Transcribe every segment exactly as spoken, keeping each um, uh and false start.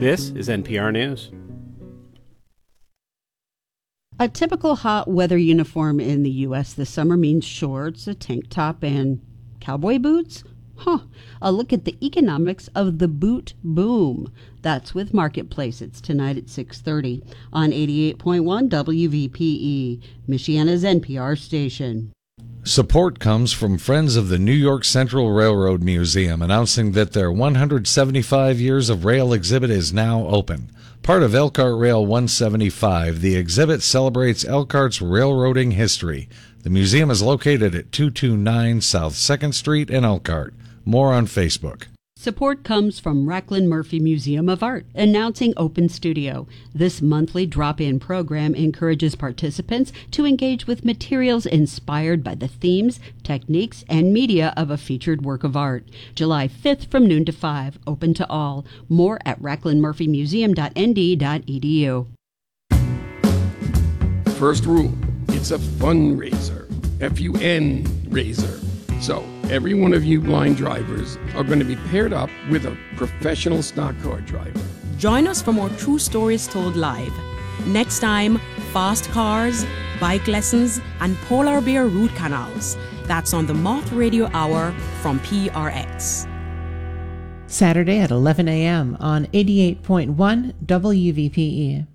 This is N P R News. A typical hot weather uniform in the U S this summer means shorts, a tank top, and cowboy boots? Huh. A look at the economics of the boot boom. That's with Marketplace. It's tonight at six thirty on eighty-eight point one W V P E, Michiana's N P R station. Support comes from Friends of the New York Central Railroad Museum, announcing that their one hundred seventy-five Years of Rail exhibit is now open. Part of Elkhart Rail one seventy-five, the exhibit celebrates Elkhart's railroading history. The museum is located at two twenty-nine South second Street in Elkhart. More on Facebook. Support comes from Racklin Murphy Museum of Art, announcing Open Studio. This monthly drop-in program encourages participants to engage with materials inspired by the themes, techniques, and media of a featured work of art. July fifth from noon to five, open to all. More at racklin murphy museum dot n d dot e d u. First rule, it's a fundraiser. F U N raiser. So, every one of you blind drivers are going to be paired up with a professional stock car driver. Join us for more true stories told live. Next time, fast cars, bike lessons, and polar bear root canals. That's on the Moth Radio Hour from P R X. Saturday at eleven a.m. on eighty-eight point one W V P E.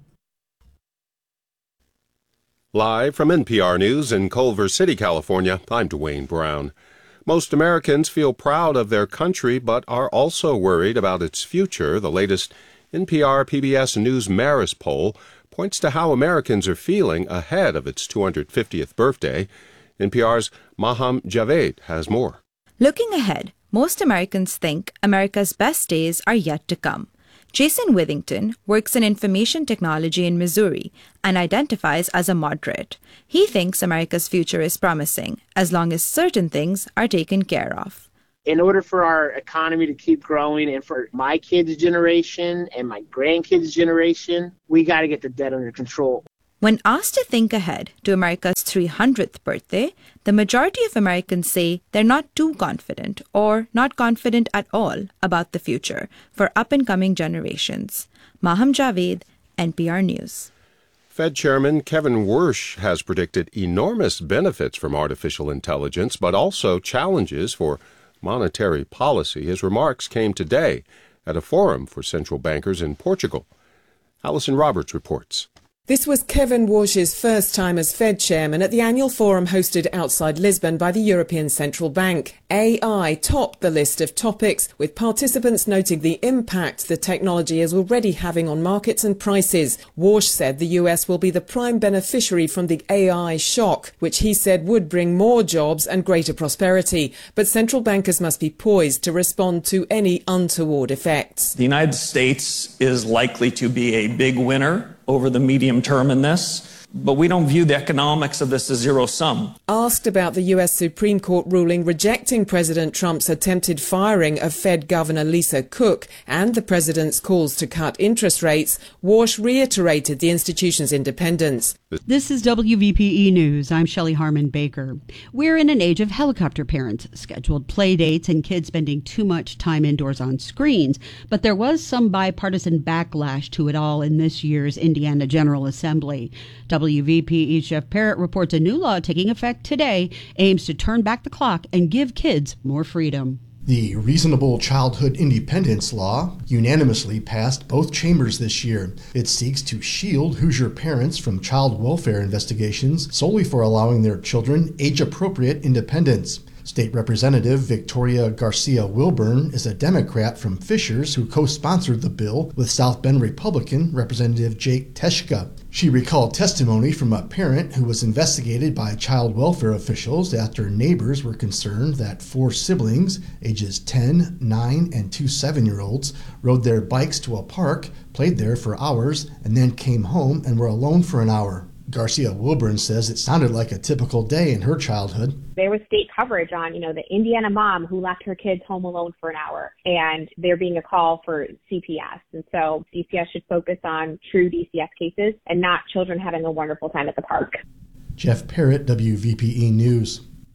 Live from N P R News in Culver City, California, I'm Dwayne Brown. Most Americans feel proud of their country, but are also worried about its future. The latest N P R P B S News Marist poll points to how Americans are feeling ahead of its two hundred fiftieth birthday. N P R's Maham Javed has more. Looking ahead, most Americans think America's best days are yet to come. Jason Withington works in information technology in Missouri and identifies as a moderate. He thinks America's future is promising, as long as certain things are taken care of. In order for our economy to keep growing and for my kids' generation and my grandkids' generation, we got to get the debt under control. When asked to think ahead to America's three hundredth birthday, the majority of Americans say they're not too confident or not confident at all about the future for up-and-coming generations. Maham Javed, N P R News. Fed Chairman Kevin Warsh has predicted enormous benefits from artificial intelligence, but also challenges for monetary policy. His remarks came today at a forum for central bankers in Portugal. Allison Roberts reports. This was Kevin Warsh's first time as Fed chairman at the annual forum hosted outside Lisbon by the European Central Bank. A I topped the list of topics, with participants noting the impact the technology is already having on markets and prices. Warsh said the U S will be the prime beneficiary from the A I shock, which he said would bring more jobs and greater prosperity. But central bankers must be poised to respond to any untoward effects. The United States is likely to be a big winner over the medium term in this, but we don't view the economics of this as zero sum. Asked about the U S Supreme Court ruling rejecting President Trump's attempted firing of Fed Governor Lisa Cook and the president's calls to cut interest rates, Warsh reiterated the institution's independence. This is W V P E News. I'm Shelley Harmon Baker. We're in an age of helicopter parents, scheduled play dates, and kids spending too much time indoors on screens. But there was some bipartisan backlash to it all in this year's Indiana General Assembly. W V P E Jeff Parrott reports a new law taking effect today aims to turn back the clock and give kids more freedom. The Reasonable Childhood Independence Law unanimously passed both chambers this year. It seeks to shield Hoosier parents from child welfare investigations solely for allowing their children age-appropriate independence. State Representative Victoria Garcia Wilburn is a Democrat from Fishers who co-sponsored the bill with South Bend Republican Representative Jake Teschka. She recalled testimony from a parent who was investigated by child welfare officials after neighbors were concerned that four siblings, ages ten, nine, and two seven-year-olds, rode their bikes to a park, played there for hours, and then came home and were alone for an hour. Garcia Wilburn says it sounded like a typical day in her childhood. There was state coverage on, you know, the Indiana mom who left her kids home alone for an hour, and there being a call for C P S. And so D C S should focus on true D C S cases and not children having a wonderful time at the park. Jeff Parrott, W V P E News.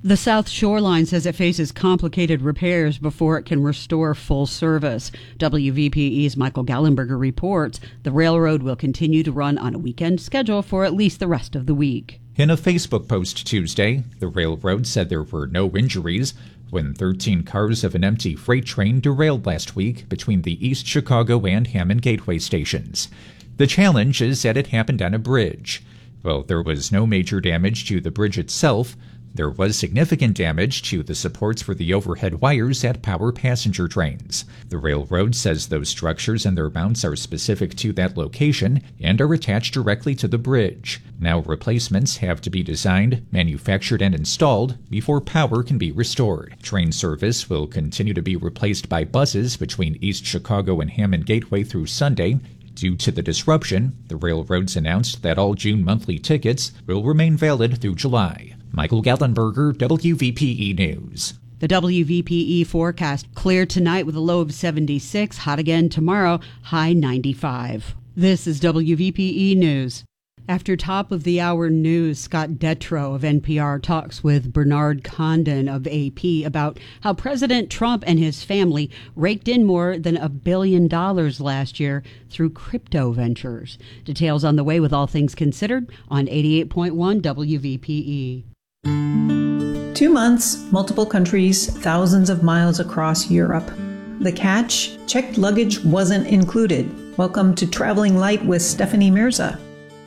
The South Shoreline says it faces complicated repairs before it can restore full service. W V P E's Michael Gallenberger reports the railroad will continue to run on a weekend schedule for at least the rest of the week. In a Facebook post Tuesday, the railroad said there were no injuries when thirteen cars of an empty freight train derailed last week between the East Chicago and Hammond Gateway stations. The challenge is that it happened on a bridge. While there was no major damage to the bridge itself, there was significant damage to the supports for the overhead wires at power passenger trains. The railroad says those structures and their mounts are specific to that location and are attached directly to the bridge. Now replacements have to be designed, manufactured, and installed before power can be restored. Train service will continue to be replaced by buses between East Chicago and Hammond Gateway through Sunday. Due to the disruption, the railroads announced that all June monthly tickets will remain valid through July. Michael Gallenberger, W V P E News. The W V P E forecast: clear tonight with a low of seventy-six, hot again tomorrow, high ninety-five. This is W V P E News. After top of the hour news, Scott Detrow of N P R talks with Bernard Condon of A P about how President Trump and his family raked in more than a billion dollars last year through crypto ventures. Details on the way with All Things Considered on eighty-eight point one W V P E. Two months, multiple countries, thousands of miles across Europe. The catch? Checked luggage wasn't included. Welcome to Traveling Light with Stephanie Mirza.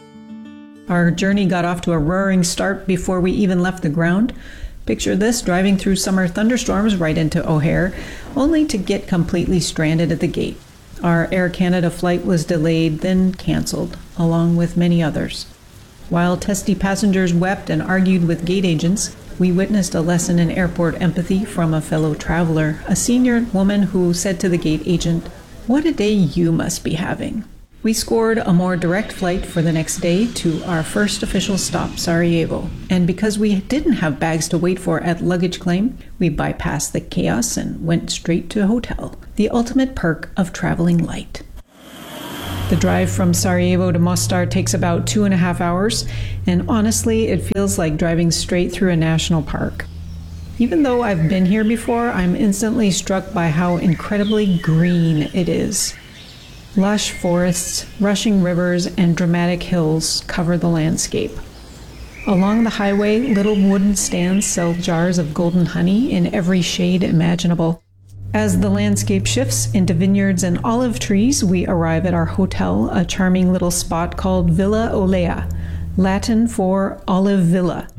Our journey got off to a roaring start before we even left the ground. Picture this, driving through summer thunderstorms right into O'Hare, only to get completely stranded at the gate. Our Air Canada flight was delayed, then canceled, along with many others. While testy passengers wept and argued with gate agents, we witnessed a lesson in airport empathy from a fellow traveler, a senior woman who said to the gate agent, "What a day you must be having." We scored a more direct flight for the next day to our first official stop, Sarajevo. And because we didn't have bags to wait for at luggage claim, we bypassed the chaos and went straight to a hotel. The ultimate perk of traveling light. The drive from Sarajevo to Mostar takes about two and a half hours, and honestly, it feels like driving straight through a national park. Even though I've been here before, I'm instantly struck by how incredibly green it is. Lush forests, rushing rivers, and dramatic hills cover the landscape. Along the highway, little wooden stands sell jars of golden honey in every shade imaginable. As the landscape shifts into vineyards and olive trees, we arrive at our hotel, a charming little spot called Villa Olea, Latin for olive villa.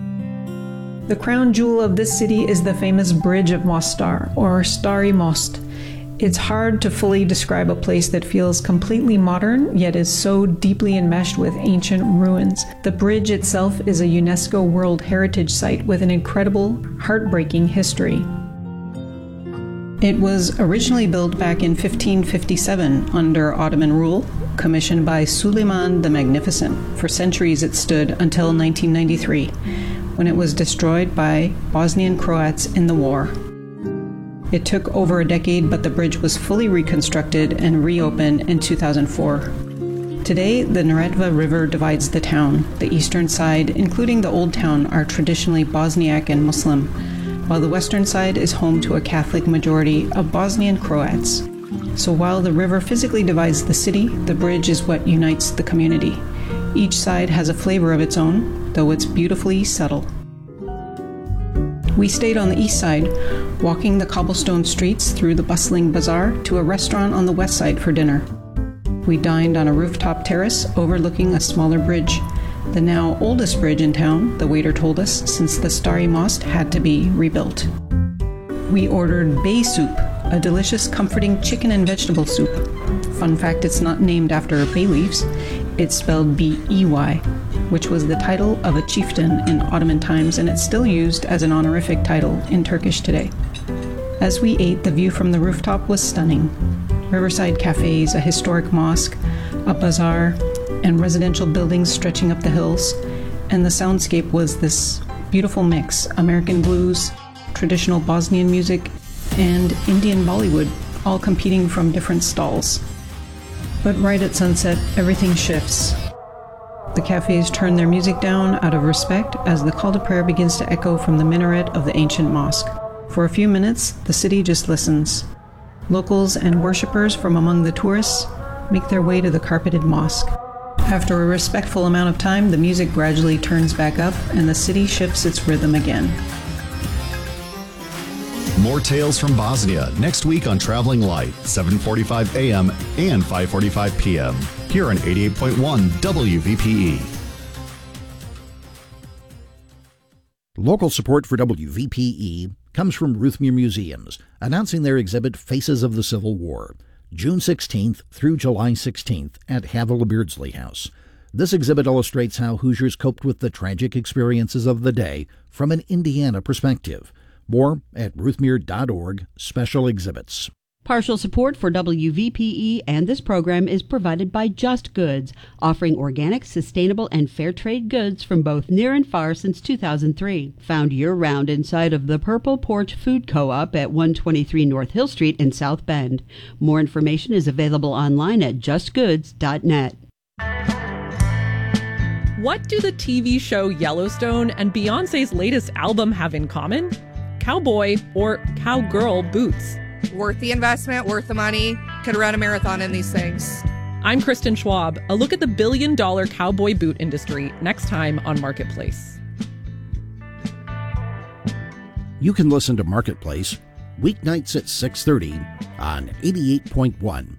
The crown jewel of this city is the famous Bridge of Mostar, or Stari Most. It's hard to fully describe a place that feels completely modern, yet is so deeply enmeshed with ancient ruins. The bridge itself is a UNESCO World Heritage Site with an incredible, heartbreaking history. It was originally built back in fifteen fifty-seven under Ottoman rule, commissioned by Suleiman the Magnificent. For centuries it stood until nineteen ninety-three, when it was destroyed by Bosnian Croats in the war. It took over a decade, but the bridge was fully reconstructed and reopened in two thousand four. Today, the Neretva River divides the town. The eastern side, including the Old Town, are traditionally Bosniak and Muslim, while the western side is home to a Catholic majority of Bosnian Croats. So while the river physically divides the city, the bridge is what unites the community. Each side has a flavor of its own, though it's beautifully subtle. We stayed on the east side, walking the cobblestone streets through the bustling bazaar to a restaurant on the west side for dinner. We dined on a rooftop terrace overlooking a smaller bridge, the now oldest bridge in town, the waiter told us, since the Stari Most had to be rebuilt. We ordered bay soup, a delicious, comforting chicken and vegetable soup. Fun fact, it's not named after bay leaves. It's spelled B E Y, which was the title of a chieftain in Ottoman times, and it's still used as an honorific title in Turkish today. As we ate, the view from the rooftop was stunning. Riverside cafes, a historic mosque, a bazaar, and residential buildings stretching up the hills, and the soundscape was this beautiful mix: American blues, traditional Bosnian music, and Indian Bollywood, all competing from different stalls. But right at sunset, everything shifts. The cafes turn their music down out of respect as the call to prayer begins to echo from the minaret of the ancient mosque. For a few minutes, the city just listens. Locals and worshippers from among the tourists make their way to the carpeted mosque. After a respectful amount of time, the music gradually turns back up and the city shifts its rhythm again. More Tales from Bosnia next week on Traveling Light, seven forty-five a.m. and five forty-five p.m. here on eighty-eight point one W V P E. Local support for W V P E comes from Ruthmere Museums, announcing their exhibit Faces of the Civil War, June sixteenth through July sixteenth at Havilah Beardsley House. This exhibit illustrates how Hoosiers coped with the tragic experiences of the day from an Indiana perspective. More at ruthmere dot org, special exhibits. Partial support for W V P E and this program is provided by Just Goods, offering organic, sustainable, and fair trade goods from both near and far since two thousand three. Found year-round inside of the Purple Porch Food Co-op at one twenty-three North Hill Street in South Bend. More information is available online at just goods dot net. What do the T V show Yellowstone and Beyoncé's latest album have in common? Cowboy or cowgirl boots. Worth the investment, worth the money. Could run a marathon in these things. I'm Kristen Schwab. A look at the billion-dollar cowboy boot industry next time on Marketplace. You can listen to Marketplace weeknights at six thirty on eighty-eight point one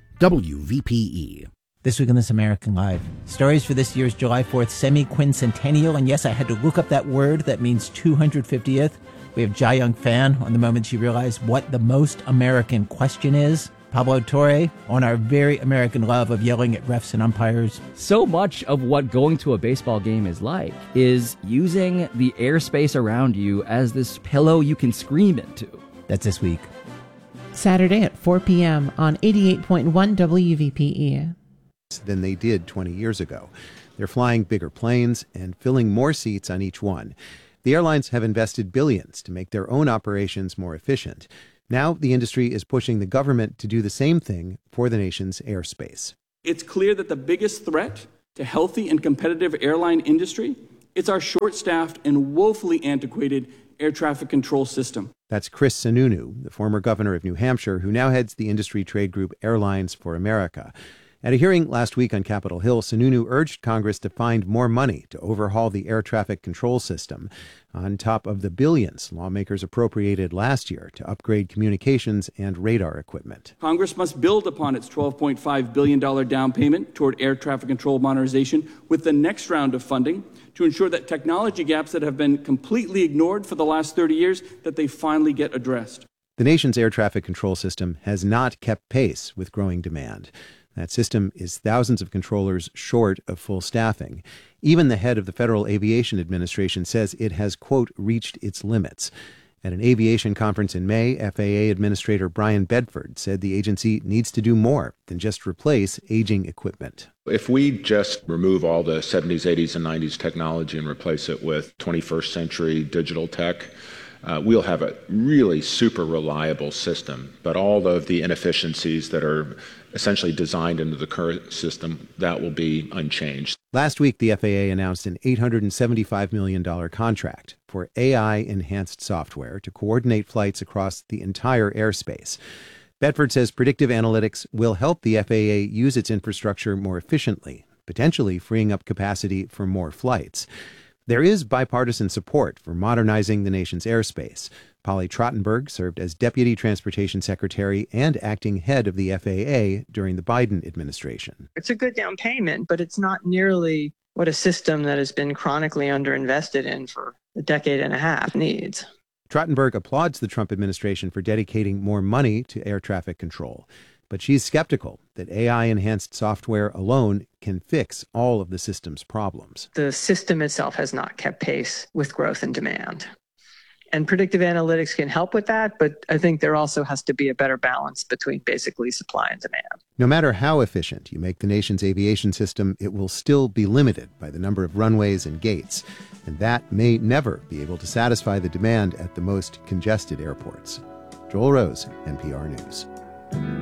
W V P E. This week on This American Life, stories for this year's July fourth semi-quincentennial, and yes, I had to look up that word that means two hundred fiftieth. We have Jai Young Fan on the moment she realized what the most American question is. Pablo Torre on our very American love of yelling at refs and umpires. So much of what going to a baseball game is like is using the airspace around you as this pillow you can scream into. That's this week. Saturday at four p.m. on eighty-eight point one W V P E. Than they did twenty years ago. They're flying bigger planes and filling more seats on each one. The airlines have invested billions to make their own operations more efficient. Now the industry is pushing the government to do the same thing for the nation's airspace. It's clear that the biggest threat to healthy and competitive airline industry is our short-staffed and woefully antiquated air traffic control system. That's Chris Sununu, the former governor of New Hampshire, who now heads the industry trade group Airlines for America. At a hearing last week on Capitol Hill, Sununu urged Congress to find more money to overhaul the air traffic control system, on top of the billions lawmakers appropriated last year to upgrade communications and radar equipment. Congress must build upon its twelve point five billion dollars down payment toward air traffic control modernization with the next round of funding to ensure that technology gaps that have been completely ignored for the last thirty years, that they finally get addressed. The nation's air traffic control system has not kept pace with growing demand. That system is thousands of controllers short of full staffing. Even the head of the Federal Aviation Administration says it has, quote, reached its limits. At an aviation conference in May, F A A Administrator Brian Bedford said the agency needs to do more than just replace aging equipment. If we just remove all the seventies, eighties, and nineties technology and replace it with twenty-first century digital tech, Uh, we'll have a really super reliable system, but all of the inefficiencies that are essentially designed into the current system, that will be unchanged. Last week, the F A A announced an eight hundred seventy-five million dollars contract for A I-enhanced software to coordinate flights across the entire airspace. Bedford says predictive analytics will help the F A A use its infrastructure more efficiently, potentially freeing up capacity for more flights. There is bipartisan support for modernizing the nation's airspace. Polly Trottenberg served as Deputy Transportation Secretary and acting head of the F A A during the Biden administration. It's a good down payment, but it's not nearly what a system that has been chronically underinvested in for a decade and a half needs. Trottenberg applauds the Trump administration for dedicating more money to air traffic control. But she's skeptical that A I-enhanced software alone can fix all of the system's problems. The system itself has not kept pace with growth and demand. And predictive analytics can help with that, but I think there also has to be a better balance between basically supply and demand. No matter how efficient you make the nation's aviation system, it will still be limited by the number of runways and gates. And that may never be able to satisfy the demand at the most congested airports. Joel Rose, N P R News.